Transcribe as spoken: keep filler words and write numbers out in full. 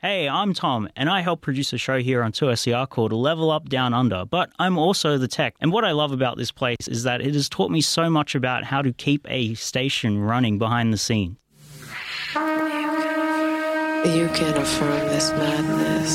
Hey, I'm Tom, and I help produce a show here on two S E R called Level Up Down Under, but I'm also the tech. And what I love about this place is that it has taught me so much about how to keep a station running behind the scenes. You can affirm this madness.